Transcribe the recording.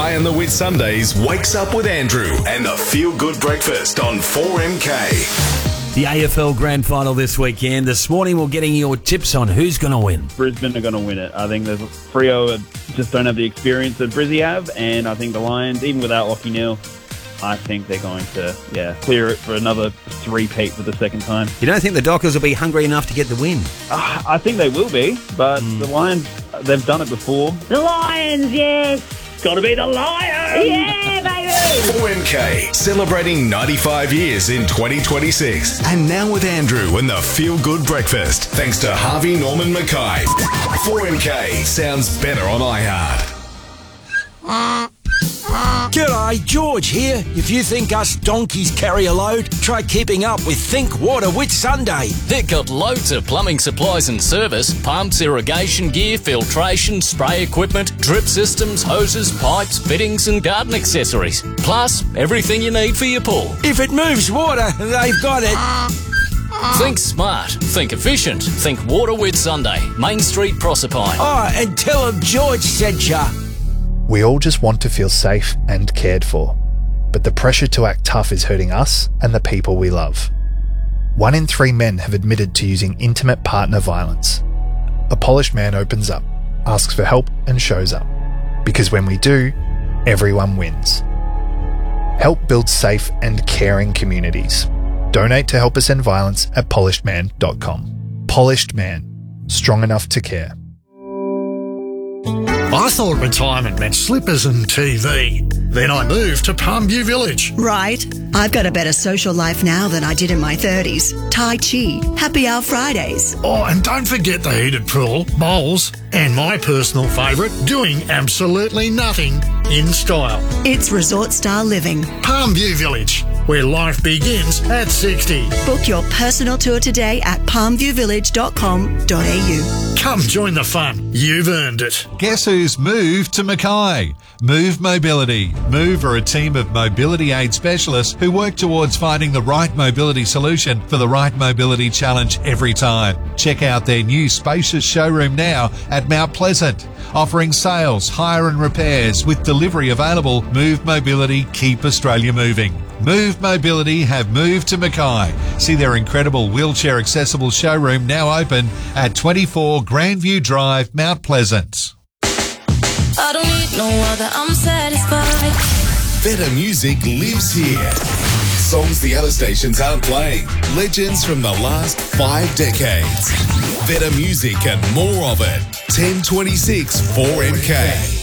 Mackay and the Whitsundays wakes up with Andrew and the Feel Good Breakfast on 4MK. The AFL Grand Final this weekend. This morning we're getting your tips on who's going to win. Brisbane are going to win it. I think the Freo just don't have the experience that Brizzy have, and I think the Lions, even without Lachie Neale, I think they're going to, clear it for another three-peat for the second time. You don't think the Dockers will be hungry enough to get the win? I think they will be, but the Lions, they've done it before. The Lions, yes! Got to be the Lions! Yeah, baby! 4MK, celebrating 95 years in 2026. And now with Andrew and the Feel Good Breakfast, thanks to Harvey Norman Mackay. 4MK sounds better on iHeart. G'day, George here. If you think us donkeys carry a load, try keeping up with Think Water Whitsunday. They've got loads of plumbing supplies and service, pumps, irrigation gear, filtration, spray equipment, drip systems, hoses, pipes, fittings and garden accessories. Plus, everything you need for your pool. If it moves water, they've got it. Think smart, think efficient, think Water Whitsunday, Main Street, Proserpine. Oh, and tell them George sent ya. We all just want to feel safe and cared for, but the pressure to act tough is hurting us and the people we love. 1 in 3 men have admitted to using intimate partner violence. A polished man opens up, asks for help and shows up. Because when we do, everyone wins. Help build safe and caring communities. Donate to Help Us End Violence at polishedman.com. Polished Man. Strong enough to care. I thought retirement meant slippers and TV. Then I moved to Palmview Village. Right. I've got a better social life now than I did in my 30s. Tai Chi, happy hour Fridays. Oh, and don't forget the heated pool, bowls, and my personal favourite, doing absolutely nothing in style. It's resort style living. Palmview Village, where life begins at 60. Book your personal tour today at palmviewvillage.com.au. Come join the fun. You've earned it. Guess who's moved to Mackay? Move Mobility. Move are a team of mobility aid specialists who work towards finding the right mobility solution for the right mobility challenge every time. Check out their new spacious showroom now at Mount Pleasant. Offering sales, hire and repairs with delivery available. Move Mobility, keep Australia moving. Move Mobility have moved to Mackay. See their incredible wheelchair accessible showroom now open at 24 Grandview Drive, Mount Pleasant. I don't need no other, I'm satisfied. Better music lives here. Songs the other stations aren't playing. Legends from the last 5 decades. Better music and more of it. 1026 4MK.